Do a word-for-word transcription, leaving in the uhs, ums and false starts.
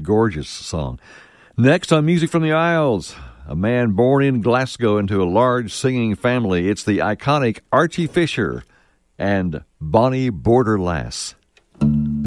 Gorgeous song. Next on Music from the Isles, a man born in Glasgow into a large singing family. It's the iconic Archie Fisher and Bonnie Border Lass.